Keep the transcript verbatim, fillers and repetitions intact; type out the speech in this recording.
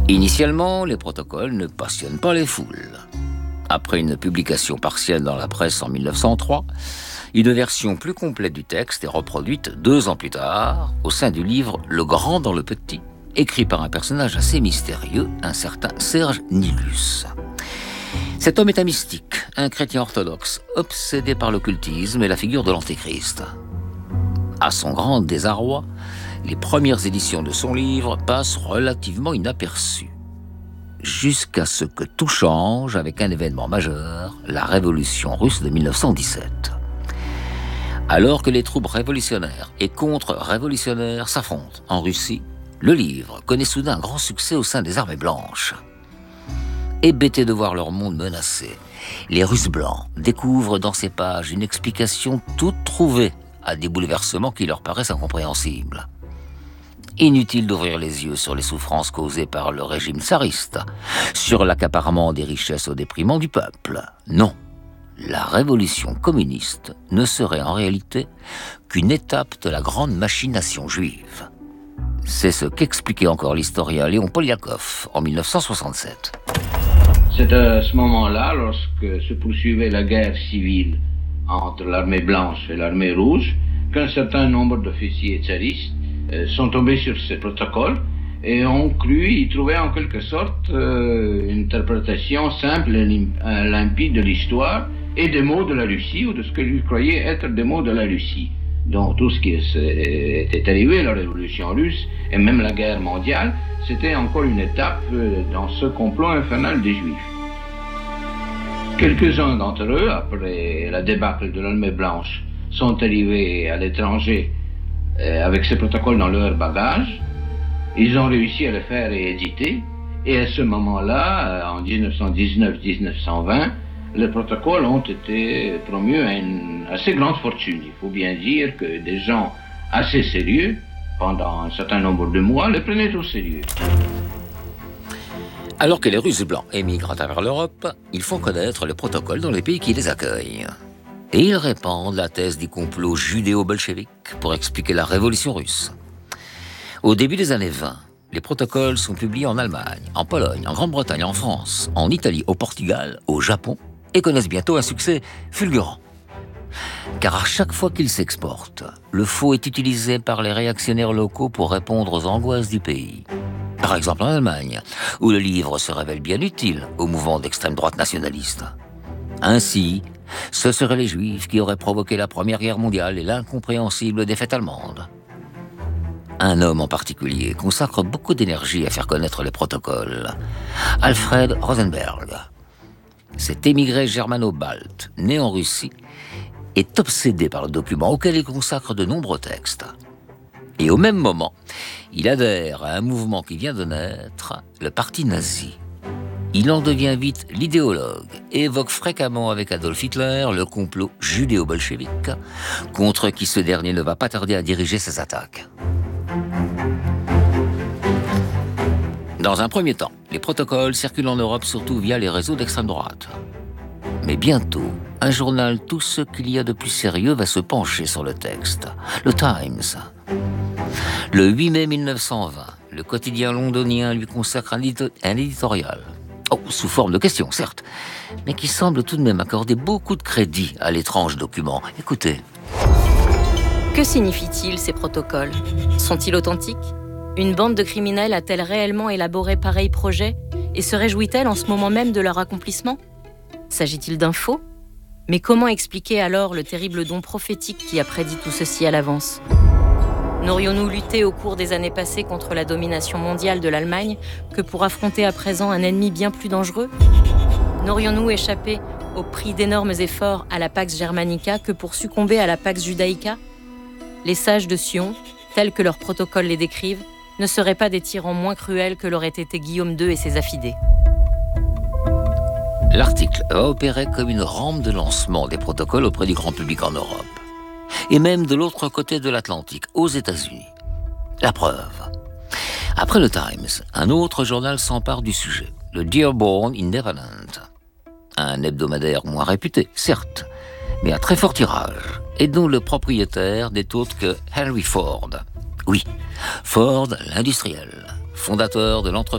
Initialement, les protocoles ne passionnent pas les foules. Après une publication partielle dans la presse en mille neuf cent trois, une version plus complète du texte est reproduite deux ans plus tard au sein du livre Le Grand dans le Petit, écrit par un personnage assez mystérieux, un certain Serge Nilus. Cet homme est un mystique, un chrétien orthodoxe, obsédé par l'occultisme et la figure de l'Antéchrist. À son grand désarroi, les premières éditions de son livre passent relativement inaperçues. Jusqu'à ce que tout change avec un événement majeur, la révolution russe de mille neuf cent dix-sept. Alors que les troupes révolutionnaires et contre-révolutionnaires s'affrontent en Russie, le livre connaît soudain un grand succès au sein des armées blanches. Hébétés de voir leur monde menacé, les Russes blancs découvrent dans ces pages une explication toute trouvée à des bouleversements qui leur paraissent incompréhensibles. Inutile d'ouvrir les yeux sur les souffrances causées par le régime tsariste, sur l'accaparement des richesses au détriment du peuple. Non, la révolution communiste ne serait en réalité qu'une étape de la grande machination juive. C'est ce qu'expliquait encore l'historien Léon Poliakov en mille neuf cent soixante-sept. C'est à ce moment-là, lorsque se poursuivait la guerre civile entre l'armée blanche et l'armée rouge, qu'un certain nombre d'officiers tsaristes euh, sont tombés sur ces protocoles et ont cru y trouver en quelque sorte euh, une interprétation simple et lim- euh, limpide de l'histoire et des mots de la Russie, ou de ce que ils croyaient être des mots de la Russie. Donc tout ce qui était arrivé, la révolution russe et même la guerre mondiale, c'était encore une étape euh, dans ce complot infernal des Juifs. Quelques-uns d'entre eux, après la débâcle de l'armée blanche, sont arrivés à l'étranger euh, avec ces protocoles dans leur bagage. Ils ont réussi à les faire éditer. Et à ce moment-là, en dix-neuf cent dix-neuf dix-neuf cent vingt, les protocoles ont été promus à une assez grande fortune. Il faut bien dire que des gens assez sérieux, pendant un certain nombre de mois, les prenaient au sérieux. Alors que les Russes blancs émigrent à travers l'Europe, ils font connaître les protocoles dans les pays qui les accueillent. Et ils répandent la thèse du complot judéo-bolchevique pour expliquer la révolution russe. Au début des années vingt, les protocoles sont publiés en Allemagne, en Pologne, en Grande-Bretagne, en France, en Italie, au Portugal, au Japon, et connaissent bientôt un succès fulgurant. Car à chaque fois qu'ils s'exportent, le faux est utilisé par les réactionnaires locaux pour répondre aux angoisses du pays. Par exemple en Allemagne, où le livre se révèle bien utile au mouvement d'extrême droite nationaliste. Ainsi, ce seraient les Juifs qui auraient provoqué la Première Guerre mondiale et l'incompréhensible défaite allemande. Un homme en particulier consacre beaucoup d'énergie à faire connaître les protocoles. Alfred Rosenberg. Cet émigré germano-balte, né en Russie, est obsédé par le document auquel il consacre de nombreux textes. Et au même moment, il adhère à un mouvement qui vient de naître, le parti nazi. Il en devient vite l'idéologue et évoque fréquemment avec Adolf Hitler le complot judéo-bolchevique, contre qui ce dernier ne va pas tarder à diriger ses attaques. Dans un premier temps, les protocoles circulent en Europe surtout via les réseaux d'extrême droite. Mais bientôt, un journal tout ce qu'il y a de plus sérieux va se pencher sur le texte, le Times. Le huit mai mille neuf cent vingt, le quotidien londonien lui consacre un, édito- un éditorial, oh, sous forme de questions certes, mais qui semble tout de même accorder beaucoup de crédit à l'étrange document. Écoutez. Que signifient-ils ces protocoles ? Sont-ils authentiques ? Une bande de criminels a-t-elle réellement élaboré pareil projet et se réjouit-elle en ce moment même de leur accomplissement ? S'agit-il d'un faux ? Mais comment expliquer alors le terrible don prophétique qui a prédit tout ceci à l'avance ? N'aurions-nous lutté au cours des années passées contre la domination mondiale de l'Allemagne que pour affronter à présent un ennemi bien plus dangereux ? N'aurions-nous échappé au prix d'énormes efforts à la Pax Germanica que pour succomber à la Pax Judaïca ? Les sages de Sion, tels que leurs protocoles les décrivent, ne seraient pas des tyrans moins cruels que l'auraient été Guillaume deux et ses affidés. L'article va opérer comme une rampe de lancement des protocoles auprès du grand public en Europe. Et même de l'autre côté de l'Atlantique, aux États-Unis. La preuve. Après le Times, un autre journal s'empare du sujet, le Dearborn Independent. Un hebdomadaire moins réputé, certes, mais à très fort tirage, et dont le propriétaire n'est autre que Henry Ford. Oui, Ford, l'industriel, fondateur de l'entreprise